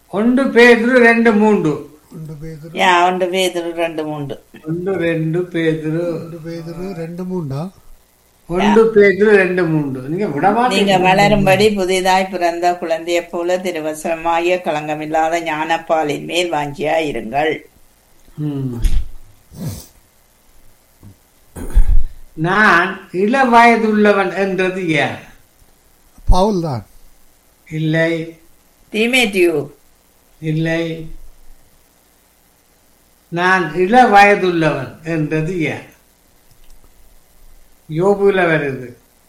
ஒன்று பேதுரு 2:3. ஒன்று பேதுரு யா ஒன்று பேதுரு 2:3. ஒன்று ரெண்டு பேதுரு ஒன்று பேதுரு 2:3. ஒன்று பேதுரு 2:3. நீங்க நீங்க விடமாட்டீங்க. வளரும்படி புதிதாய் பிறந்த குழந்தையைப் போல திருவசனமாகிய களங்கமில்லாத ஞானப்பாலின் மேல் வாஞ்சியா இருங்கள். ம். நான் இள வயதுள்ளவன் என்றது யார்? பவுல் தான். இல்லை, தீமேத்தியு. இல்லை. நான் இள வயதுள்ளவன் என்றது யார்? யோபுல வருது.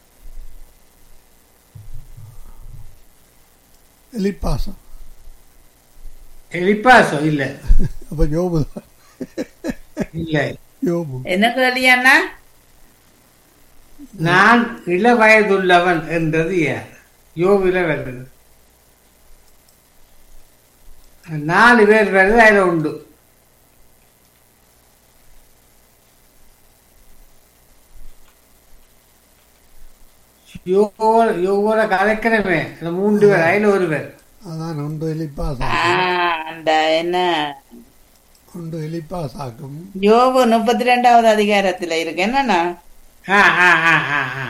எலிப்பாசம். எலிப்பாசோ? இல்லை, அப்ப யோபு தான். இல்லை. யோபு. என்ன கேள்வியாண்ணா? நான் இள வயதுள்ளவன் என்றது யார்? யோபுல வருது. 4 பேர் வருது, அதுல உண்டு. யோகோட கலைக்கணமே 3 பேர், அதுல ஒரு பேர். அதான் ஒன்று எலிப்பாசம். அந்த என்ன ஒன்று எலிப்பாசாக்கும். யோபு 32வது அதிகாரத்துல இருக்கு. என்னன்னா ஆ, ஆ, ஆ, ஆ, ஆ.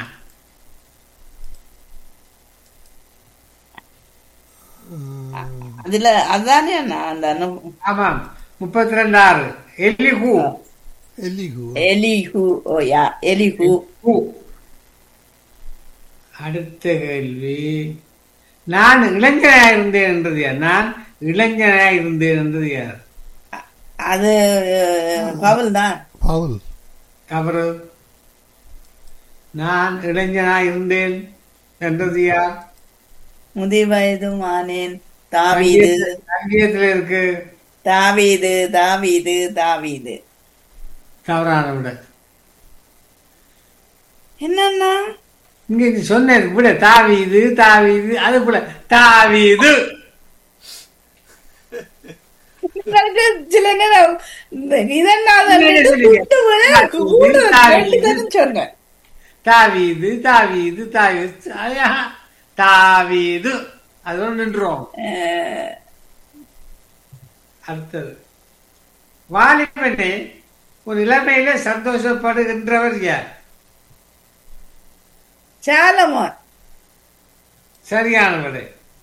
அதுல அதானே அண்ணா அந்த ஆமாம், 32:6. Elihu. Elihu. Elihu. O yeah Elihu. Who. அடுத்த கேள்வி. நான் இளைஞனாக இருந்தேன் என்றது யார்? நான் இளைஞனாக இருந்தேன் என்றது யார்? அது பவுல் தான். பவுல். அவரு நான் இளைஞனாக இருந்தேன் என்றது யார்? முதிவயதும் ஆனேன். தாவீது. சங்கீதத்தில் இருக்கு. தாவீது தாவீது தாவீது. தவறான விட. என்னன்னா இங்க நீ சொன்ன விட தாவீது தாவீது, அது போல தாவீது. சில நேரம் சொன்னேன். தாவீது தாவீது தாவீது, ஐயா, தாவீது. அது நின்றோம். அடுத்தது. வாலிபனே, ஒரு இளமையில சந்தோஷப்படுகின்றவர் யார்? சாலமோன். சரியான விடை.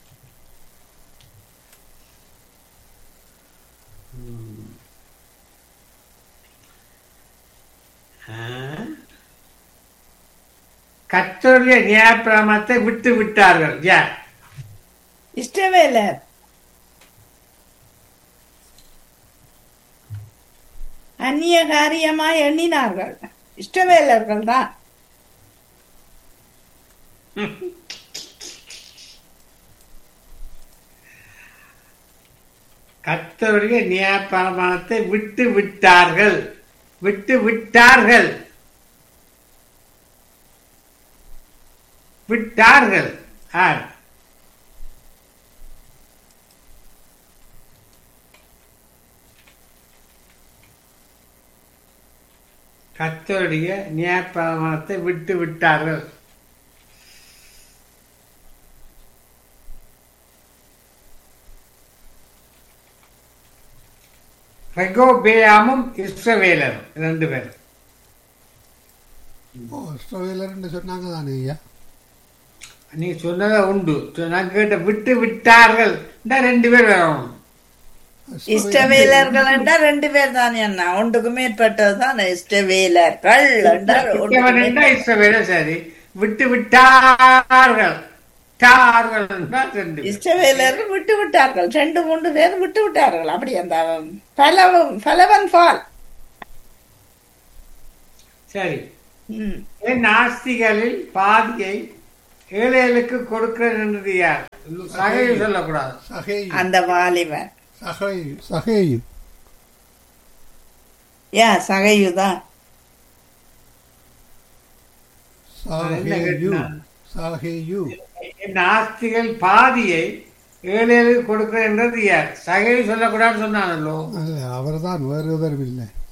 கர்த்தருடைய நியாயப்பிரமாணத்தை விட்டு விட்டார்கள் யார்? இஷ்டவேலர். அந்நிய காரியமாய் எண்ணினார்கள். இஷ்டவேலர்கள் தான். கர்த்தருடைய நியாயப்பிரமாணத்தை விட்டு விட்டார்கள். விட்டு விட்டார்கள். விட்டார்கள். யார்? கர்த்தருடைய நியாயப்பிரமாணத்தை விட்டு விட்டார்கள். ரெகோபெயாமும் இஸ்ரவேலரும் 2 பேர். இஸ்ரவேலர்னு சொன்னாங்க தானே ஐயா? நீ சொன்னதை உண்டு. நான் கேட்ட விட்டு விட்டார்கள் 2 பேர் வரணும். இஷ்டவேலர்கள் என்றால் 2 பேர் தான். என்ன ஒன்றுக்கு மேற்பட்டதுதான் இஷ்டவேலர்கள் என்றால். இஸ்ரவேலர். சரி, விட்டு விட்டார்கள். இஷ்டவேலர்கள் விட்டு விட்டார்கள். 2-3 பேர் விட்டு விட்டார்கள். அப்படி அந்த பலவன் பால். சரி. நாஸ்திகளில் பாதியை ஏழைகளுக்கு கொடுக்கிறேன் என்றது யார்? சகையை சொல்லக்கூடாது. அந்த வாலிபன் சகையு. யா சகையுதான். நாஸ்திகள் பாதியை ஏழைகளுக்கு கொடுக்கிறேன் என்றது யார்? சகையை சொல்லக்கூடாதுன்னு சொன்னானல்லோ. அவர் தான், வேறு எவரும் இல்லை.